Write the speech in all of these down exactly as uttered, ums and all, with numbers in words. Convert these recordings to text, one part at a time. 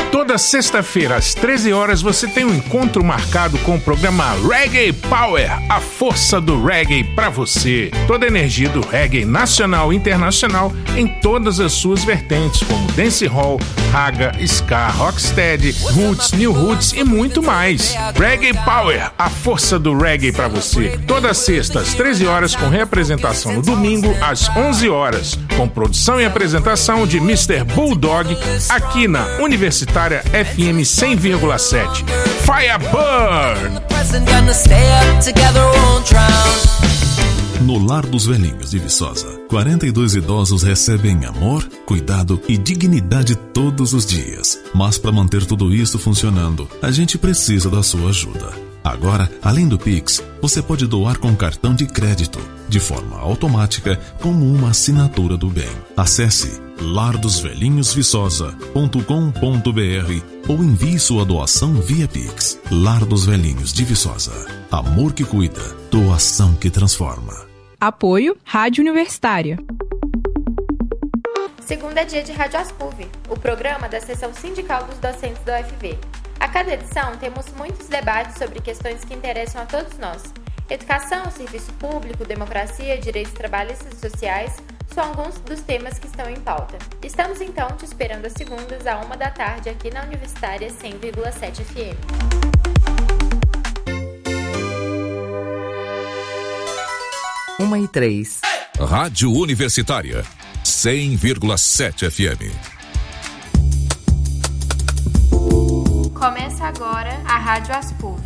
Toda sexta-feira, às treze horas, você tem um encontro marcado com o programa Reggae Power, a força do reggae pra você. Toda a energia do reggae nacional e internacional em todas as suas vertentes, como dancehall, raga, ska, rocksteady, roots, new roots e muito mais. Reggae Power, a força do reggae pra você. Toda sexta, às treze horas, com representação no domingo, às onze horas. Com produção e apresentação de mister Bulldog, aqui na Universitária F M cem vírgula sete. Fire Burn! No Lar dos Velhinhos de Viçosa, quarenta e dois idosos recebem amor, cuidado e dignidade todos os dias. Mas para manter tudo isso funcionando, a gente precisa da sua ajuda. Agora, além do Pix, você pode doar com cartão de crédito, de forma automática, como uma assinatura do bem. Acesse lar dos velhinhos viçosa ponto com ponto b r ou envie sua doação via Pix. Lar dos Velhinhos de Viçosa. Amor que cuida, doação que transforma. Apoio Rádio Universitária. Segunda é dia de Rádio Aspuv, o programa da seção sindical dos docentes da U F V. A cada edição temos muitos debates sobre questões que interessam a todos nós. Educação, serviço público, democracia, direitos trabalhistas e sociais são alguns dos temas que estão em pauta. Estamos então te esperando às segundas, à uma da tarde, aqui na Universitária cem vírgula sete F M. Uma e três. Rádio Universitária, cem vírgula sete F M. Começa agora a Rádio Aspuv.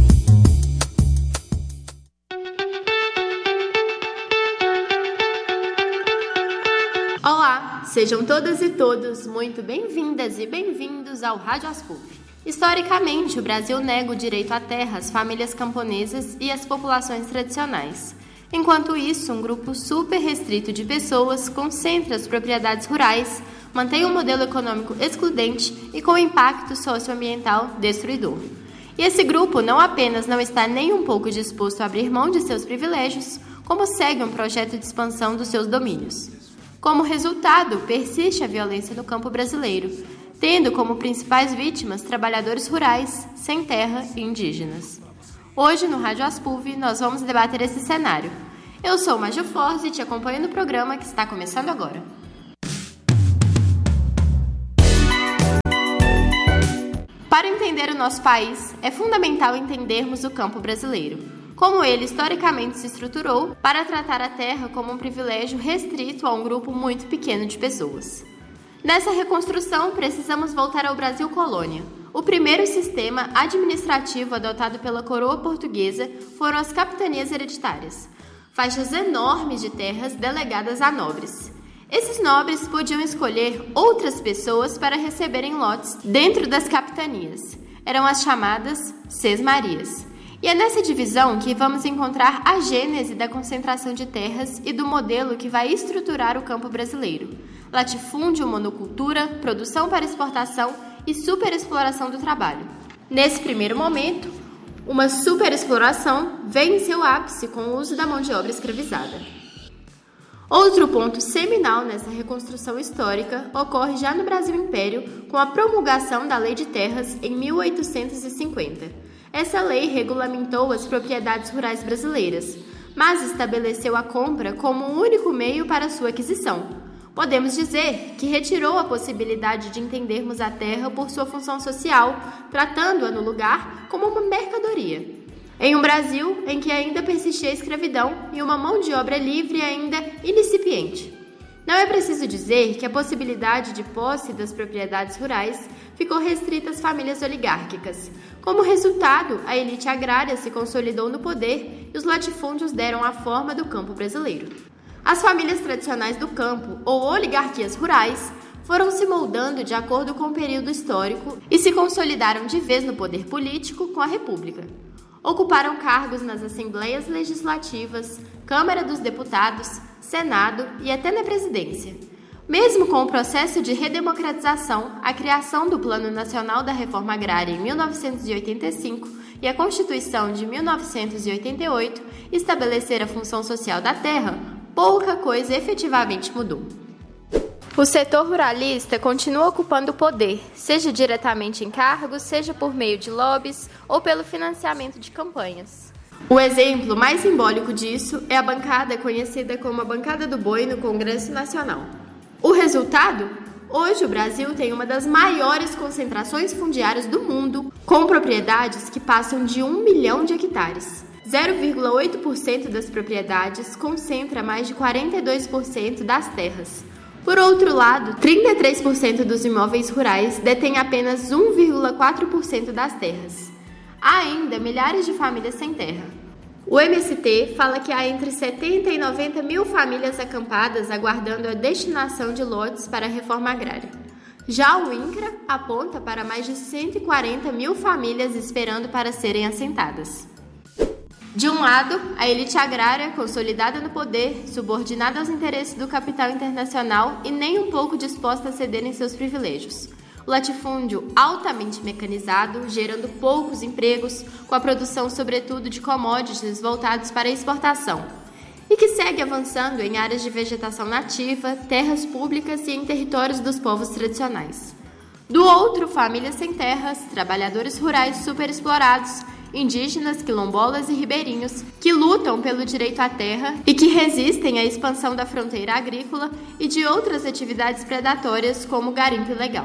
Olá, sejam todas e todos muito bem-vindas e bem-vindos ao Rádio Aspuv. Historicamente, o Brasil nega o direito à terra às famílias camponesas e às populações tradicionais. Enquanto isso, um grupo super restrito de pessoas concentra as propriedades rurais, mantém um modelo econômico excludente e com impacto socioambiental destruidor. E esse grupo não apenas não está nem um pouco disposto a abrir mão de seus privilégios, como segue um projeto de expansão dos seus domínios. Como resultado, persiste a violência no campo brasileiro, tendo como principais vítimas trabalhadores rurais, sem terra e indígenas. Hoje, no Rádio Aspuv, nós vamos debater esse cenário. Eu sou Maju Forze e te acompanho no programa que está começando agora. Para entender o nosso país, é fundamental entendermos o campo brasileiro, como ele historicamente se estruturou para tratar a terra como um privilégio restrito a um grupo muito pequeno de pessoas. Nessa reconstrução, precisamos voltar ao Brasil colônia. O primeiro sistema administrativo adotado pela coroa portuguesa foram as capitanias hereditárias, faixas enormes de terras delegadas a nobres. Esses nobres podiam escolher outras pessoas para receberem lotes dentro das capitanias. Eram as chamadas sesmarias. E é nessa divisão que vamos encontrar a gênese da concentração de terras e do modelo que vai estruturar o campo brasileiro. Latifúndio, monocultura, produção para exportação e superexploração do trabalho. Nesse primeiro momento, uma superexploração vem em seu ápice com o uso da mão de obra escravizada. Outro ponto seminal nessa reconstrução histórica ocorre já no Brasil Império com a promulgação da Lei de Terras em mil oitocentos e cinquenta. Essa lei regulamentou as propriedades rurais brasileiras, mas estabeleceu a compra como o único meio para sua aquisição. Podemos dizer que retirou a possibilidade de entendermos a terra por sua função social, tratando-a no lugar como uma mercadoria. Em um Brasil em que ainda persistia a escravidão e uma mão de obra livre ainda incipiente. Não é preciso dizer que a possibilidade de posse das propriedades rurais ficou restrita às famílias oligárquicas. Como resultado, a elite agrária se consolidou no poder e os latifúndios deram a forma do campo brasileiro. As famílias tradicionais do campo, ou oligarquias rurais, foram se moldando de acordo com o período histórico e se consolidaram de vez no poder político com a República. Ocuparam cargos nas Assembleias Legislativas, Câmara dos Deputados, Senado e até na presidência. Mesmo com o processo de redemocratização, a criação do Plano Nacional da Reforma Agrária em mil novecentos e oitenta e cinco e a Constituição de mil novecentos e oitenta e oito estabeleceram a função social da terra, pouca coisa efetivamente mudou. O setor ruralista continua ocupando o poder, seja diretamente em cargos, seja por meio de lobbies ou pelo financiamento de campanhas. O exemplo mais simbólico disso é a bancada conhecida como a Bancada do Boi no Congresso Nacional. O resultado? Hoje o Brasil tem uma das maiores concentrações fundiárias do mundo, com propriedades que passam de um milhão de hectares. zero vírgula oito por cento das propriedades concentra mais de quarenta e dois por cento das terras. Por outro lado, trinta e três por cento dos imóveis rurais detêm apenas um vírgula quatro por cento das terras. Há ainda milhares de famílias sem terra. O M S T fala que há entre setenta e noventa mil famílias acampadas aguardando a destinação de lotes para a reforma agrária. Já o INCRA aponta para mais de cento e quarenta mil famílias esperando para serem assentadas. De um lado, a elite agrária, consolidada no poder, subordinada aos interesses do capital internacional e nem um pouco disposta a ceder em seus privilégios. O latifúndio altamente mecanizado, gerando poucos empregos, com a produção sobretudo de commodities voltados para a exportação, e que segue avançando em áreas de vegetação nativa, terras públicas e em territórios dos povos tradicionais. Do outro, famílias sem terras, trabalhadores rurais superexplorados, indígenas, quilombolas e ribeirinhos, que lutam pelo direito à terra e que resistem à expansão da fronteira agrícola e de outras atividades predatórias como o garimpo ilegal.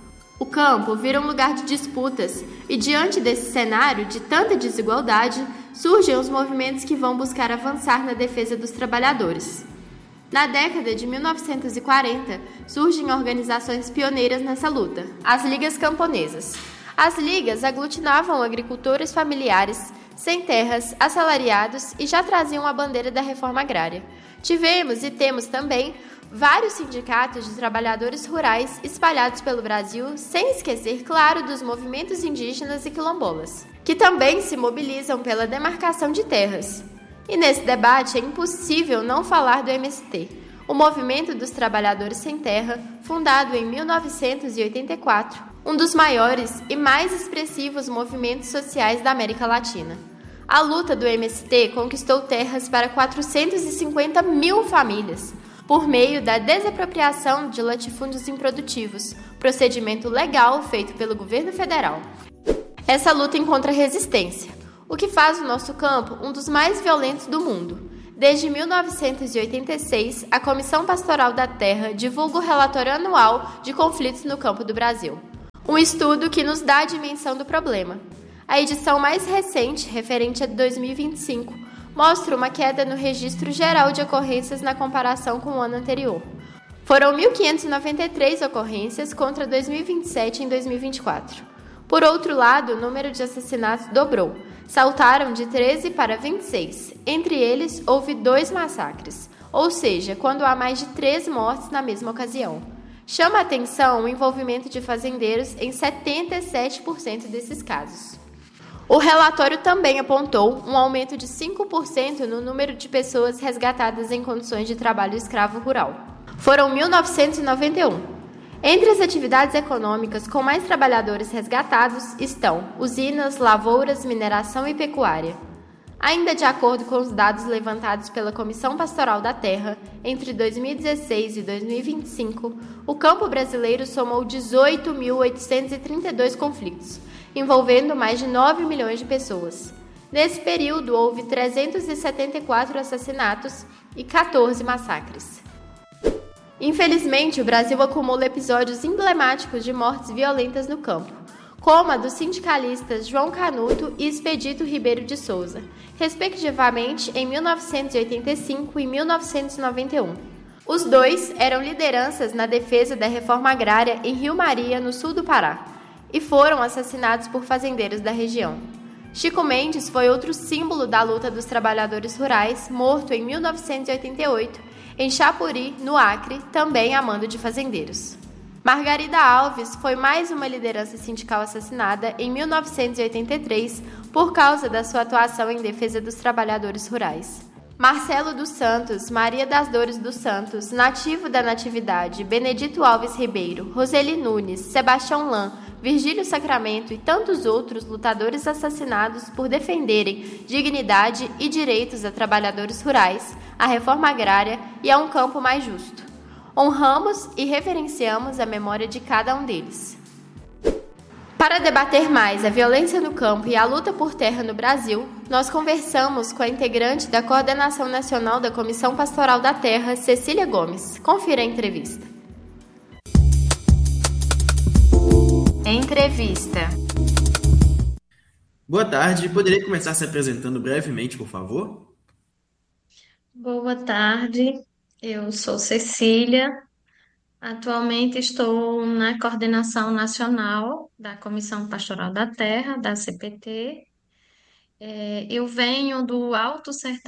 O campo vira um lugar de disputas e, diante desse cenário de tanta desigualdade, surgem os movimentos que vão buscar avançar na defesa dos trabalhadores. Na década de mil novecentos e quarenta, surgem organizações pioneiras nessa luta, as Ligas Camponesas. As ligas aglutinavam agricultores familiares, sem terras, assalariados e já traziam a bandeira da reforma agrária. Tivemos e temos também vários sindicatos de trabalhadores rurais espalhados pelo Brasil, sem esquecer, claro, dos movimentos indígenas e quilombolas, que também se mobilizam pela demarcação de terras. E nesse debate é impossível não falar do M S T, o Movimento dos Trabalhadores Sem Terra, fundado em mil novecentos e oitenta e quatro, um dos maiores e mais expressivos movimentos sociais da América Latina. A luta do M S T conquistou terras para quatrocentas e cinquenta mil famílias, por meio da desapropriação de latifúndios improdutivos, procedimento legal feito pelo governo federal. Essa luta encontra resistência, o que faz o nosso campo um dos mais violentos do mundo. Desde mil novecentos e oitenta e seis, a Comissão Pastoral da Terra divulga o relatório anual de conflitos no campo do Brasil. Um estudo que nos dá a dimensão do problema. A edição mais recente, referente a dois mil e vinte e cinco, mostra uma queda no registro geral de ocorrências na comparação com o ano anterior. Foram mil quinhentas e noventa e três ocorrências contra dois mil e vinte e sete em dois mil e vinte e quatro. Por outro lado, o número de assassinatos dobrou. Saltaram de treze para vinte e seis. Entre eles, houve dois massacres, ou seja, quando há mais de três mortes na mesma ocasião. Chama a atenção o envolvimento de fazendeiros em setenta e sete por cento desses casos. O relatório também apontou um aumento de cinco por cento no número de pessoas resgatadas em condições de trabalho escravo rural. Foram mil novecentos e noventa e um. Entre as atividades econômicas com mais trabalhadores resgatados estão usinas, lavouras, mineração e pecuária. Ainda de acordo com os dados levantados pela Comissão Pastoral da Terra, entre dois mil e dezesseis e dois mil e vinte e cinco, o campo brasileiro somou dezoito mil oitocentos e trinta e dois conflitos, envolvendo mais de nove milhões de pessoas. Nesse período, houve trezentos e setenta e quatro assassinatos e quatorze massacres. Infelizmente, o Brasil acumula episódios emblemáticos de mortes violentas no campo, como a dos sindicalistas João Canuto e Expedito Ribeiro de Souza, respectivamente em mil novecentos e oitenta e cinco e mil novecentos e noventa e um. Os dois eram lideranças na defesa da reforma agrária em Rio Maria, no sul do Pará, e foram assassinados por fazendeiros da região. Chico Mendes foi outro símbolo da luta dos trabalhadores rurais, morto em mil novecentos e oitenta e oito, em Chapuri, no Acre, também a mando de fazendeiros. Margarida Alves foi mais uma liderança sindical assassinada em mil novecentos e oitenta e três por causa da sua atuação em defesa dos trabalhadores rurais. Marcelo dos Santos, Maria das Dores dos Santos, Nativo da Natividade, Benedito Alves Ribeiro, Roseli Nunes, Sebastião Lan, Virgílio Sacramento e tantos outros lutadores assassinados por defenderem dignidade e direitos a trabalhadores rurais, à reforma agrária e a um campo mais justo. Honramos e reverenciamos a memória de cada um deles. Para debater mais a violência no campo e a luta por terra no Brasil, nós conversamos com a integrante da Coordenação Nacional da Comissão Pastoral da Terra, Cecília Gomes. Confira a entrevista. Entrevista. Boa tarde, poderia começar se apresentando brevemente, por favor? Boa tarde, eu sou Cecília. Atualmente estou na coordenação nacional da Comissão Pastoral da Terra, da C P T. É, eu venho do Alto Sertão